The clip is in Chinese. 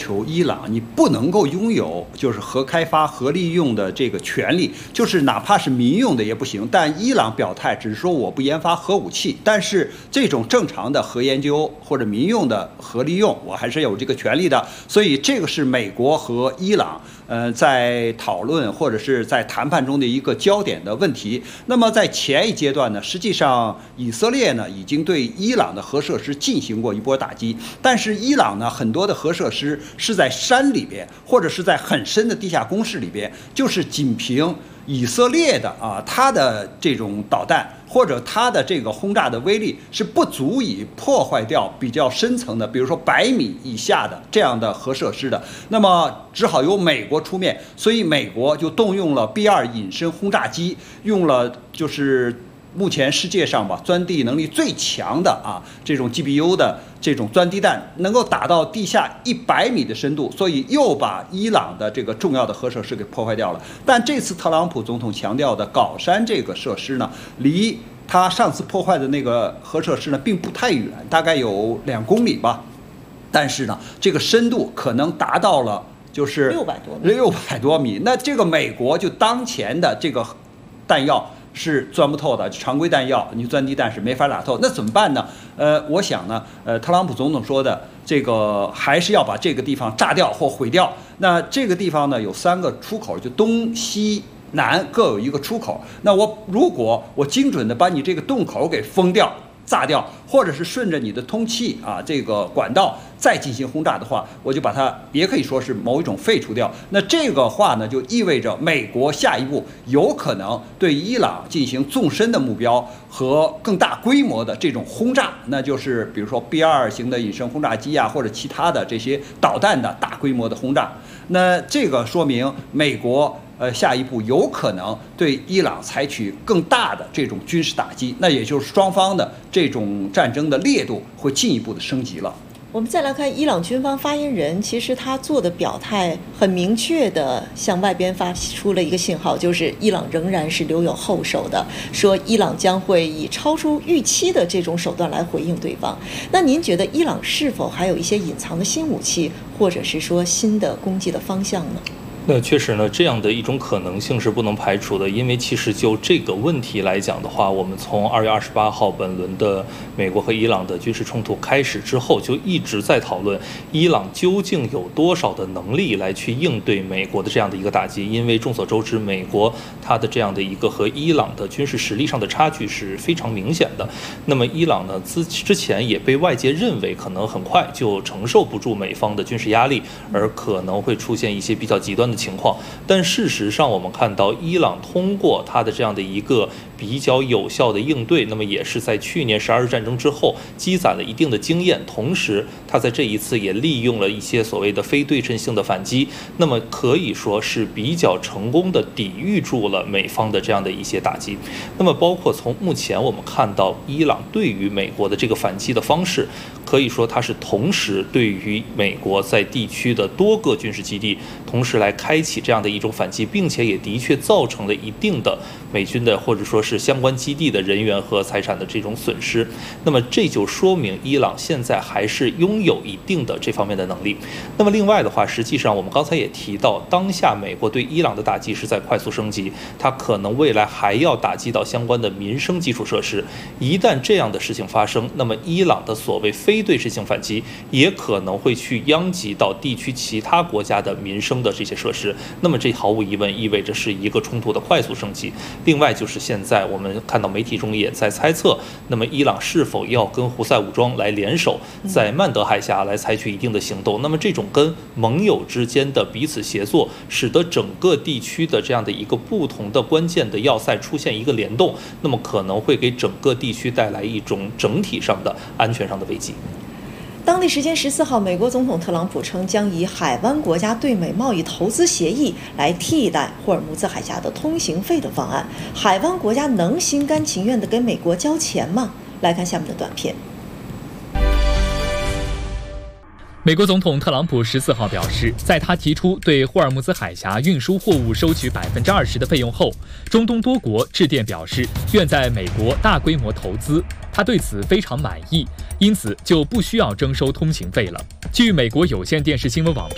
求伊朗你不能够拥有就是核开发、核利用的这个权利，就是哪怕是民用的也不行。但伊朗表态只是说我不研发核武器，但是这种正常的核研究或者民用的核利用，我还是有这个权利的。所以这个是美国和伊朗在讨论或者是在谈判中的一个焦点的问题。那么在前一阶段呢，实际上以色列呢已经对伊朗的核设施进行过一波打击，但是伊朗呢很多的核设施是在山里边或者是在很深的地下工事里边，就是仅凭以色列的它的这种导弹或者它的这个轰炸的威力是不足以破坏掉比较深层的，比如说100米以下的这样的核设施的。那么只好由美国出面，所以美国就动用了 B2 隐身轰炸机，用了就是目前世界上吧钻地能力最强的这种 GBU 的这种钻地弹，能够打到地下100米的深度，所以又把伊朗的这个重要的核设施给破坏掉了。但这次特朗普总统强调的皋山这个设施呢，离他上次破坏的那个核设施呢并不太远，大概有2公里吧，但是呢这个深度可能达到了就是600多米。那这个美国就当前的这个弹药是钻不透的，常规弹药你钻地弹是没法打透，那怎么办呢？我想呢，特朗普总统说的这个还是要把这个地方炸掉或毁掉。那这个地方呢有3个出口，就东西南各有一个出口。那如果我精准的把你这个洞口给封掉、炸掉，或者是顺着你的通气这个管道再进行轰炸的话，我就把它也可以说是某一种废除掉。那这个话呢，就意味着美国下一步有可能对伊朗进行纵深的目标和更大规模的这种轰炸，那就是比如说 B2 型的隐身轰炸机或者其他的这些导弹的大规模的轰炸。那这个说明美国下一步有可能对伊朗采取更大的这种军事打击，那也就是双方的这种战争的烈度会进一步的升级了。 我们再来看伊朗军方发言人，其实他做的表态很明确的向外边发出了一个信号，就是伊朗仍然是留有后手的，说伊朗将会以超出预期的这种手段来回应对方。那您觉得伊朗是否还有一些隐藏的新武器，或者是说新的攻击的方向呢？ 那确实呢，这样的一种可能性是不能排除的，因为其实就这个问题来讲的话，我们从2月28号本轮的美国和伊朗的军事冲突开始之后，就一直在讨论伊朗究竟有多少的能力来去应对美国的这样的一个打击。因为众所周知，美国它的这样的一个和伊朗的军事实力上的差距是非常明显的。那么伊朗呢，之前也被外界认为可能很快就承受不住美方的军事压力，而可能会出现一些比较极端的情况。但事实上我们看到伊朗通过它的这样的一个比较有效的应对，那么也是在去年12日战争之后积攒了一定的经验，同时它在这一次也利用了一些所谓的非对称性的反击，那么可以说是比较成功的抵御住了美方的这样的一些打击。那么包括从目前我们看到伊朗对于美国的这个反击的方式，可以说它是同时对于美国在地区的多个军事基地同时来开启这样的一种反击，并且也的确造成了一定的美军的或者说是相关基地的人员和财产的这种损失。那么这就说明伊朗现在还是拥有一定的这方面的能力。那么另外的话，实际上我们刚才也提到，当下美国对伊朗的打击是在快速升级，它可能未来还要打击到相关的民生基础设施。一旦这样的事情发生，那么伊朗的所谓非对称性反击也可能会去殃及到地区其他国家的民生的这些设施。那么这毫无疑问意味着是一个冲突的快速升级。另外就是现在我们看到媒体中也在猜测，那么伊朗是否要跟胡塞武装来联手，在曼德海峡来采取一定的行动。那么这种跟盟友之间的彼此协作，使得整个地区的这样的一个不同的关键的要塞出现一个联动，那么可能会给整个地区带来一种整体上的安全上的危机。 当地时间14号，美国总统特朗普称将以海湾国家对美贸易投资协议来替代霍尔木兹海峡的通行费的方案。海湾国家能心甘情愿地给美国交钱吗？来看下面的短片。 美国总统特朗普14号表示，在他提出对霍尔木兹海峡运输货物收取20%的费用后，中东多国致电表示愿在美国大规模投资，他对此非常满意，因此就不需要征收通行费了。据美国有线电视新闻网